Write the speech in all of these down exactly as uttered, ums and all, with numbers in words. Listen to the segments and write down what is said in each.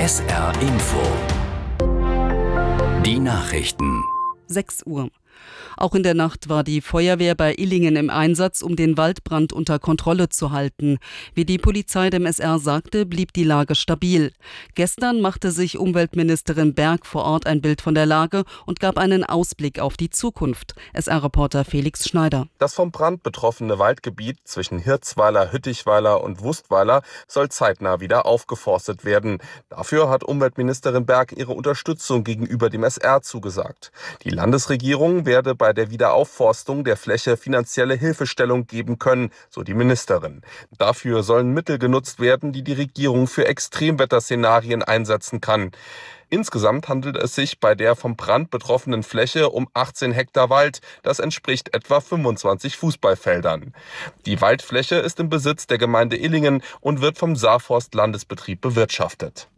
S R Info. Die Nachrichten. sechs Uhr. Auch in der Nacht war die Feuerwehr bei Illingen im Einsatz, um den Waldbrand unter Kontrolle zu halten. Wie die Polizei dem S R sagte, blieb die Lage stabil. Gestern machte sich Umweltministerin Berg vor Ort ein Bild von der Lage und gab einen Ausblick auf die Zukunft. S R-Reporter Felix Schneider. Das vom Brand betroffene Waldgebiet zwischen Hirzweiler, Hüttichweiler und Wustweiler soll zeitnah wieder aufgeforstet werden. Dafür hat Umweltministerin Berg ihre Unterstützung gegenüber dem S R zugesagt. Die Landesregierung werde bei der Wiederaufforstung der Fläche finanzielle Hilfestellung geben können, so die Ministerin. Dafür sollen Mittel genutzt werden, die die Regierung für Extremwetterszenarien einsetzen kann. Insgesamt handelt es sich bei der vom Brand betroffenen Fläche um achtzehn Hektar Wald. Das entspricht etwa fünfundzwanzig Fußballfeldern. Die Waldfläche ist im Besitz der Gemeinde Illingen und wird vom Saarforst-Landesbetrieb bewirtschaftet.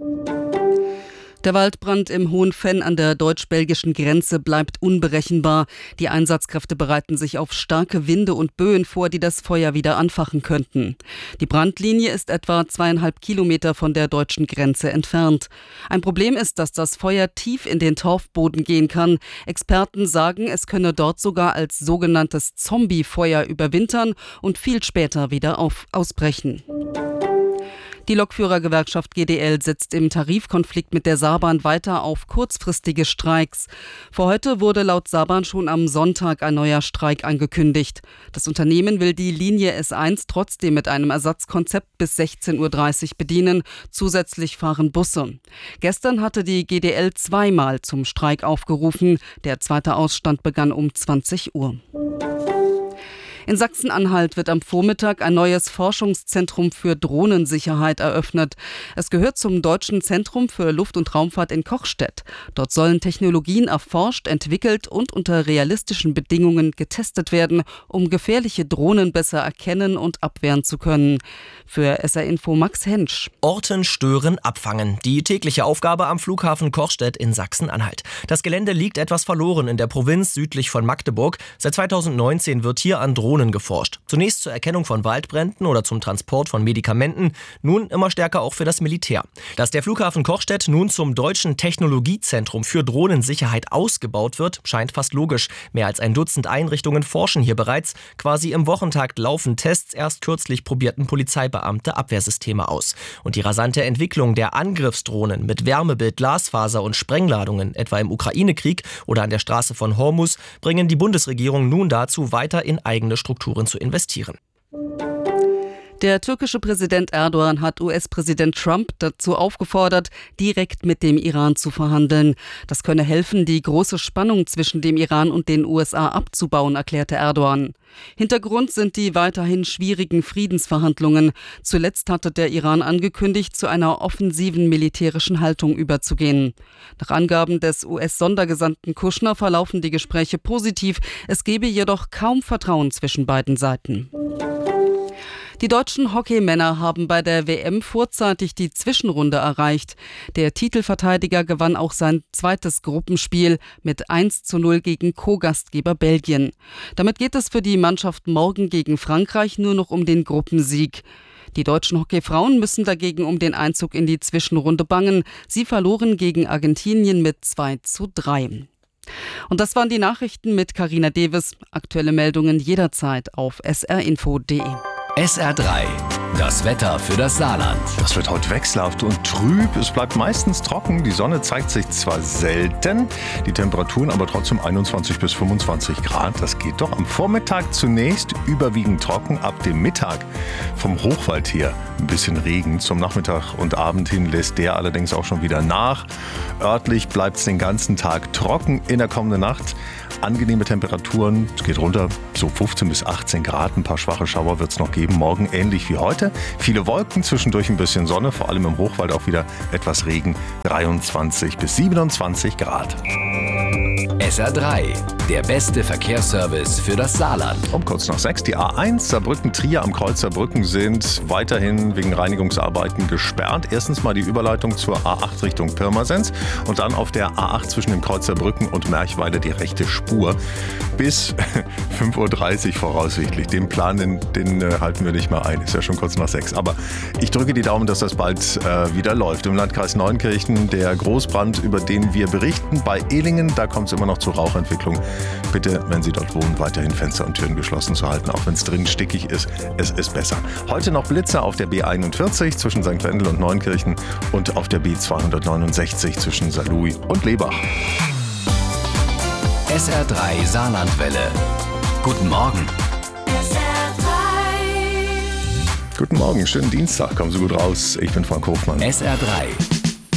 Der Waldbrand im Hohenfenn an der deutsch-belgischen Grenze bleibt unberechenbar. Die Einsatzkräfte bereiten sich auf starke Winde und Böen vor, die das Feuer wieder anfachen könnten. Die Brandlinie ist etwa zweieinhalb Kilometer von der deutschen Grenze entfernt. Ein Problem ist, dass das Feuer tief in den Torfboden gehen kann. Experten sagen, es könne dort sogar als sogenanntes Zombie-Feuer überwintern und viel später wieder auf, ausbrechen. Die Lokführergewerkschaft G D L setzt im Tarifkonflikt mit der Saarbahn weiter auf kurzfristige Streiks. Für heute wurde laut Saarbahn schon am Sonntag ein neuer Streik angekündigt. Das Unternehmen will die Linie S eins trotzdem mit einem Ersatzkonzept bis sechzehn Uhr dreißig bedienen. Zusätzlich fahren Busse. Gestern hatte die G D L zweimal zum Streik aufgerufen. Der zweite Ausstand begann um zwanzig Uhr. In Sachsen-Anhalt wird am Vormittag ein neues Forschungszentrum für Drohnensicherheit eröffnet. Es gehört zum Deutschen Zentrum für Luft- und Raumfahrt in Kochstedt. Dort sollen Technologien erforscht, entwickelt und unter realistischen Bedingungen getestet werden, um gefährliche Drohnen besser erkennen und abwehren zu können. Für S R Info Max Hensch. Orten, stören, abfangen. Die tägliche Aufgabe am Flughafen Kochstedt in Sachsen-Anhalt. Das Gelände liegt etwas verloren in der Provinz südlich von Magdeburg. Seit zweitausendneunzehn wird hier an Drohnen geforscht. Zunächst zur Erkennung von Waldbränden oder zum Transport von Medikamenten, nun immer stärker auch für das Militär. Dass der Flughafen Kochstedt nun zum Deutschen Technologiezentrum für Drohnensicherheit ausgebaut wird, scheint fast logisch. Mehr als ein Dutzend Einrichtungen forschen hier bereits. Quasi im Wochentakt laufen Tests. Erst kürzlich probierten Polizeibeamte Abwehrsysteme aus. Und die rasante Entwicklung der Angriffsdrohnen mit Wärmebild, Glasfaser und Sprengladungen, etwa im Ukraine-Krieg oder an der Straße von Hormuz, bringen die Bundesregierung nun dazu, weiter in eigene Strukturen zu investieren. Der türkische Präsident Erdogan hat U S-Präsident Trump dazu aufgefordert, direkt mit dem Iran zu verhandeln. Das könne helfen, die große Spannung zwischen dem Iran und den U S A abzubauen, erklärte Erdogan. Hintergrund sind die weiterhin schwierigen Friedensverhandlungen. Zuletzt hatte der Iran angekündigt, zu einer offensiven militärischen Haltung überzugehen. Nach Angaben des U S-Sondergesandten Kushner verlaufen die Gespräche positiv. Es gebe jedoch kaum Vertrauen zwischen beiden Seiten. Die deutschen Hockeymänner haben bei der W M vorzeitig die Zwischenrunde erreicht. Der Titelverteidiger gewann auch sein zweites Gruppenspiel mit eins zu null gegen Co-Gastgeber Belgien. Damit geht es für die Mannschaft morgen gegen Frankreich nur noch um den Gruppensieg. Die deutschen Hockeyfrauen müssen dagegen um den Einzug in die Zwischenrunde bangen. Sie verloren gegen Argentinien mit zwei zu drei. Und das waren die Nachrichten mit Carina Deves. Aktuelle Meldungen jederzeit auf s r info punkt d e. S R drei. Das Wetter für das Saarland. Das wird heute wechselhaft und trüb. Es bleibt meistens trocken. Die Sonne zeigt sich zwar selten, die Temperaturen aber trotzdem einundzwanzig bis fünfundzwanzig Grad. Das geht doch am Vormittag zunächst überwiegend trocken. Ab dem Mittag vom Hochwald her ein bisschen Regen. Zum Nachmittag und Abend hin lässt der allerdings auch schon wieder nach. Örtlich bleibt es den ganzen Tag trocken in der kommenden Nacht. Angenehme Temperaturen, es geht runter, so fünfzehn bis achtzehn Grad. Ein paar schwache Schauer wird es noch geben. Morgen ähnlich wie heute. Viele Wolken, zwischendurch ein bisschen Sonne, vor allem im Hochwald auch wieder etwas Regen. dreiundzwanzig bis siebenundzwanzig Grad. S R drei, der beste Verkehrsservice für das Saarland. Um kurz nach sechs, die A eins Saarbrücken-Trier am Kreuz Saarbrücken sind weiterhin wegen Reinigungsarbeiten gesperrt. Erstens mal die Überleitung zur A acht Richtung Pirmasens und dann auf der A acht zwischen dem Kreuz Saarbrücken und Merchweide die rechte Spur. Bis fünf Uhr dreißig voraussichtlich. Den Plan, den, den äh, halten wir nicht mehr ein. Ist ja schon kurz nach sechs. Aber ich drücke die Daumen, dass das bald äh, wieder läuft. Im Landkreis Neunkirchen der Großbrand, über den wir berichten. Bei Ehlingen, da kommt es immer noch zur Rauchentwicklung. Bitte, wenn Sie dort wohnen, weiterhin Fenster und Türen geschlossen zu halten, auch wenn es drin stickig ist. Es ist besser. Heute noch Blitzer auf der B einundvierzig zwischen Sankt Wendel und Neunkirchen und auf der B zweihundertneunundsechzig zwischen Saarlouis und Lebach. S R drei Saarlandwelle. Guten Morgen. S R drei. Guten Morgen, schönen Dienstag. Kommen Sie gut raus. Ich bin Frank Hofmann. S R drei.